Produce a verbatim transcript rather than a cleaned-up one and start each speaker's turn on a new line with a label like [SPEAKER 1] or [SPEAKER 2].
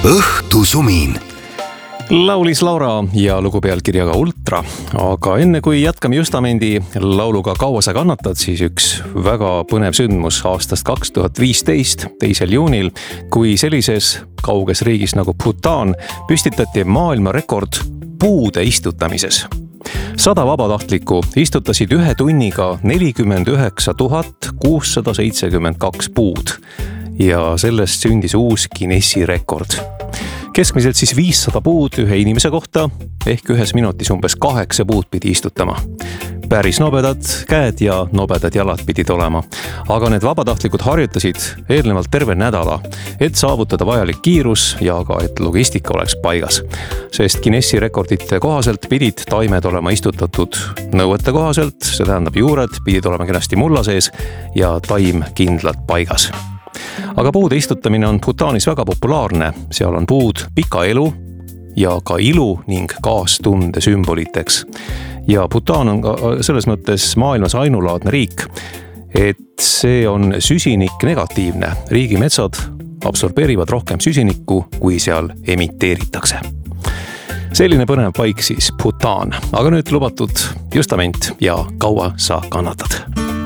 [SPEAKER 1] õhtusumin.
[SPEAKER 2] Laulis Laura ja lugu pealkirjaga Ultra, aga enne kui jätkame Justamendi lauluga Kaua sa kannatad, siis üks väga põnev sündmus aastast kaks tuhat viisteist, teisel juunil, kui sellises kauges riigis nagu Bhutan püstitati maailmarekord puude istutamises. Sada vabatahtlikku istutasid ühe tunniga nelikümmend üheksa tuhat kuussada seitsekümmend kaks puud ja sellest sündis uus Guinessi rekord. Keskmiselt siis viissada puud ühe inimese kohta, ehk ühes minutis umbes kaheksa puud pidi istutama. Päris nobedad käed ja nobedad jalad pidid olema. Aga need vabatahtlikud harjutasid eelnevalt terve nädala, et saavutada vajalik kiirus ja ka et logistika oleks paigas. Sest Guinessi rekordite kohaselt pidid taimed olema istutatud nõuete kohaselt, see tähendab juured pidid olema kenasti mulla sees ja taim kindlalt paigas. Aga puude istutamine on Bhutanis väga populaarne, seal on puud pika elu ja ka ilu ning kaastunde sümboliteks. Ja Bhutan on ka selles mõttes maailmas ainulaadne riik, et see on süsinik negatiivne. Riigi metsad absorbeerivad rohkem süsinikku, kui seal emiteeritakse. Selline põnev paik siis Bhutan, aga nüüd lubatud Justament ja Kaua sa kannatad.